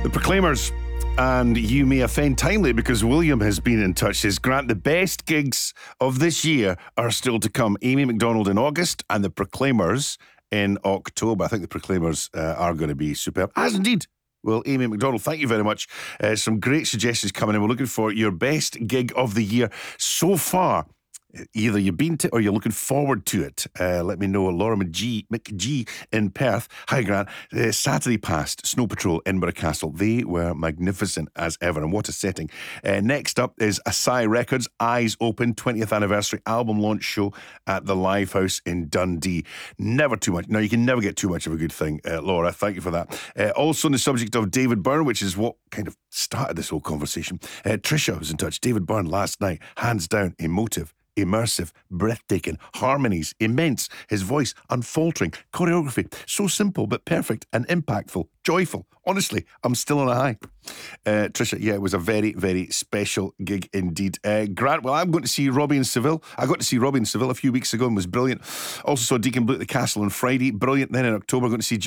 The Proclaimers, and you may offend timely because William has been in touch. Says, Grant, the best gigs of this year are still to come. Amy Macdonald in August and the Proclaimers in October. I think the Proclaimers are going to be superb. As indeed. Well, Amy Macdonald, thank you very much. Some great suggestions coming in. We're looking for your best gig of the year so far. Either you've been to or you're looking forward to it. Let me know. Laura McGee in Perth. Hi, Grant. Saturday past, Snow Patrol, Edinburgh Castle. They were magnificent as ever, and what a setting. Next up is Asai Records, Eyes Open, 20th anniversary album launch show at the Live House in Dundee. Never too much. No, you can never get too much of a good thing, Laura. Thank you for that. Also on the subject of David Byrne, which is what kind of started this whole conversation. Trisha was in touch. David Byrne last night, hands down, emotive, immersive, breathtaking, harmonies, immense, his voice unfaltering, choreography, so simple but perfect and impactful, joyful. Honestly, I'm still on a high. Trisha, yeah, it was a very, very special gig indeed. Grant, well, I'm going to see Robbie in Seville. I got to see Robbie in Seville a few weeks ago and was brilliant. Also saw Deacon Blue at the Castle on Friday, brilliant. Then in October, going to see